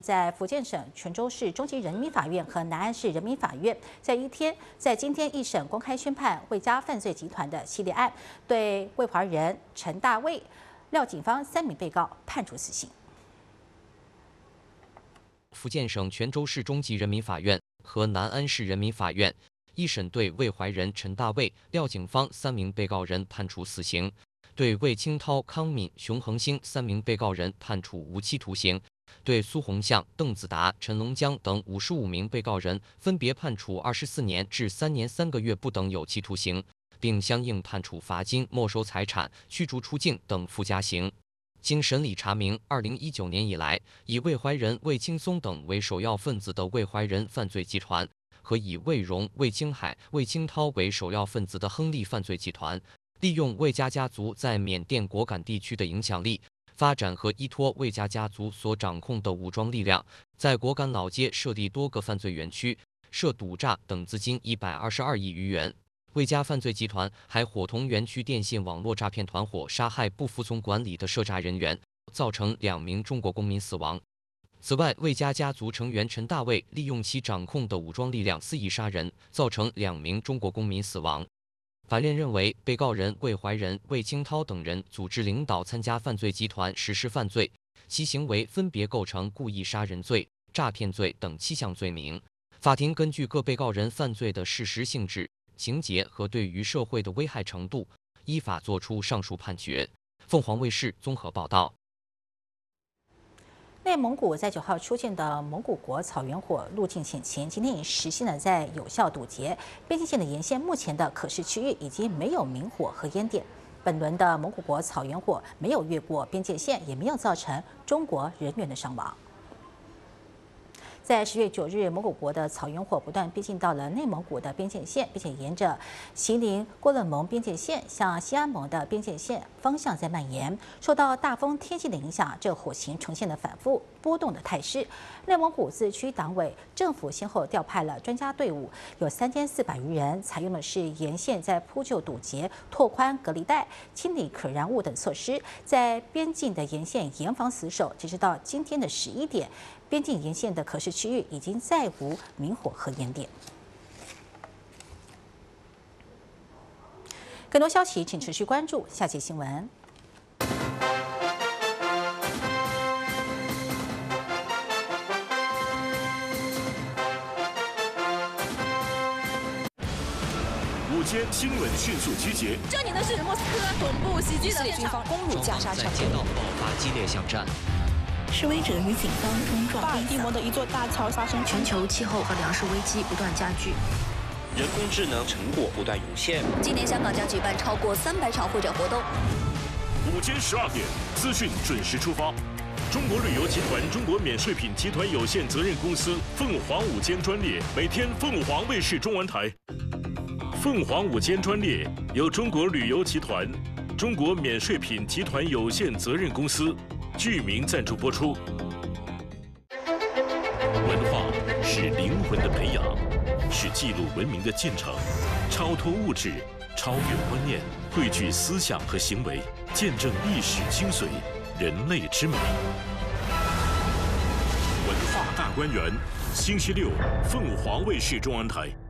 在福建省泉州市中级人民法院和南安市人民法院，在今天一审公开宣判魏家犯罪集团的系列案，对魏华人陈大卫、廖景芳3名被告判处死刑。 福建省泉州市中级人民法院和南安市人民法院一审对魏怀仁、陈大卫、廖景芳3名被告人判处死刑，对魏清涛、康敏、熊恒星3名被告人判处无期徒刑。 对苏洪相、邓子达、陈龙江等55名被告人分别判处24年至3年3个月不等有期徒刑，并相应判处罚金、没收财产、驱逐出境等附加刑。经审理查明，2019年以来，以魏怀仁、魏青松等为首要分子的魏怀仁犯罪集团和以魏荣、魏青海、魏青涛为首要分子的亨利犯罪集团，利用魏家家族在缅甸果敢地区的影响力。 发展和依托魏家家族所掌控的武装力量，在果敢老街设立多个犯罪园区，涉赌诈等资金122亿余元。魏家犯罪集团还伙同园区电信网络诈骗团伙杀害不服从管理的涉诈人员，造成2名中国公民死亡。此外，魏家家族成员陈大卫利用其掌控的武装力量肆意杀人，造成2名中国公民死亡。 法院认为，被告人魏怀仁、魏清涛等人组织领导参加犯罪集团实施犯罪，其行为分别构成故意杀人罪、诈骗罪等7项罪名。法庭根据各被告人犯罪的事实性质、情节和对于社会的危害程度，依法作出上述判决。凤凰卫视综合报道。 内蒙古在9号出现的蒙古国草原火路径险情，今天已实现了在有效堵截。边境线的沿线目前的可视区域已经没有明火和烟点。本轮的蒙古国草原火没有越过边界线，也没有造成中国人员的伤亡。 在10月9日，蒙古国的草原火不断逼近到了内蒙古的边界线，并且沿着锡林郭勒盟边界线向西安盟的边界线方向在蔓延。受到大风天气的影响，这火情呈现了反复波动的态势。内蒙古自治区党委政府先后调派了专家队伍，有3400余人，采用的是沿线在铺就堵截、拓宽隔离带、清理可燃物等措施，在边境的沿线严防死守。截止到今天的11点。 边境沿线的可视区域已经再无明火和烟点。更多消息请持续关注下节新闻。 午间新闻迅速集结， 这里的是莫斯科总部袭击的军方攻入加沙城， 街道爆发激烈巷战。 示威者与警方冲撞。 巴尔的摩的一座大桥发生全球气候和粮食危机不断加剧， 人工智能成果不断涌现。 今年香港将举办超过300场会展活动。 午间12点，资讯准时出发。中国旅游集团中国免税品集团有限责任公司凤凰午间专列，每天凤凰卫视中文台。凤凰午间专列由中国旅游集团、中国免税品集团有限责任公司。 剧名赞助播出。文化是灵魂的培养，是记录文明的进程，超脱物质，超越观念，汇聚思想和行为，见证历史精髓，人类之美。文化大观园，星期六，凤凰卫视中文台。